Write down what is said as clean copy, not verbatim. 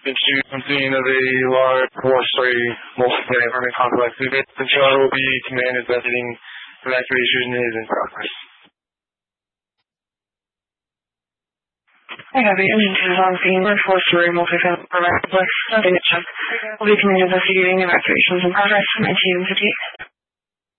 issue consisting of a large four-story multi-family apartment complex. The Charter OB command is investigating. Evacuation is in progress. I have the engine is on scene for four-story multi-family apartment complex. OB command investigating. Evacuation is in progress. 1958.